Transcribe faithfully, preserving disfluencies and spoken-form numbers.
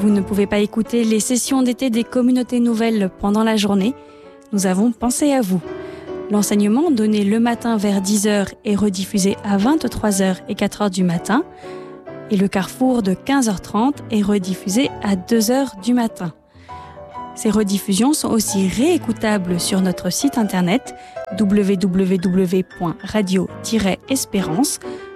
Vous ne pouvez pas écouter les sessions d'été des communautés nouvelles pendant la journée. Nous avons pensé à vous. L'enseignement donné le matin vers dix heures est rediffusé à vingt-trois heures et quatre heures du matin. Et le carrefour de quinze heures trente est rediffusé à deux heures du matin. Ces rediffusions sont aussi réécoutables sur notre site internet w w w point radio tiret espérance